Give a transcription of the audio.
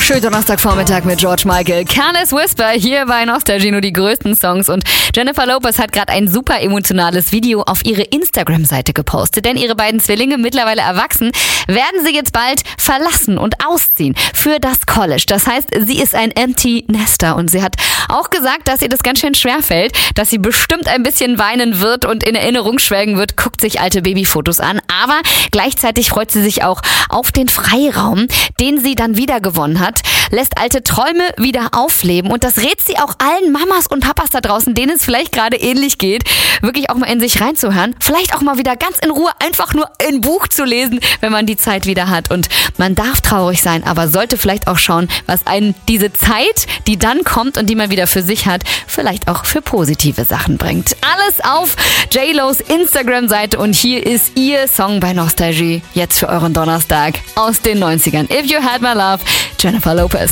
Schönen Donnerstagvormittag mit George Michael. Careless Whisper hier bei Nostalgie, nur die größten Songs. Und Jennifer Lopez hat gerade ein super emotionales Video auf ihre Instagram-Seite gepostet. Denn ihre beiden Zwillinge, mittlerweile erwachsen, werden sie jetzt bald verlassen und ausziehen für das College. Das heißt, sie ist ein Empty Nester. Und sie hat auch gesagt, dass ihr das ganz schön schwer fällt, dass sie bestimmt ein bisschen weinen wird und in Erinnerung schwelgen wird, guckt sich alte Babyfotos an. Aber gleichzeitig freut sie sich auch auf den Freiraum, den sie dann wieder gewonnen hat, lässt alte Träume wieder aufleben und das rät sie auch allen Mamas und Papas da draußen, denen es vielleicht gerade ähnlich geht, wirklich auch mal in sich reinzuhören, vielleicht auch mal wieder ganz in Ruhe einfach nur ein Buch zu lesen, wenn man die Zeit wieder hat. Und man darf traurig sein, aber sollte vielleicht auch schauen, was einen diese Zeit, die dann kommt und die man wieder für sich hat, vielleicht auch für positive Sachen bringt. Alles auf J-Los Instagram-Seite und hier ist ihr Song bei Nostalgie, jetzt für euren Donnerstag aus den 90ern. If You Had My Love, Jennifer Lopez.